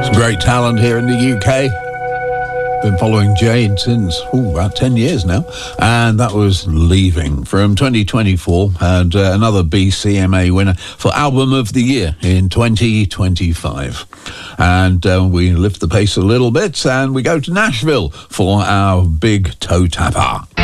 Great talent here in the UK. Been following Jade since about 10 years now, and that was Leaving from 2024, and another BCMA winner for Album of the Year in 2025. And we lift the pace a little bit and we go to Nashville for our big toe tapper.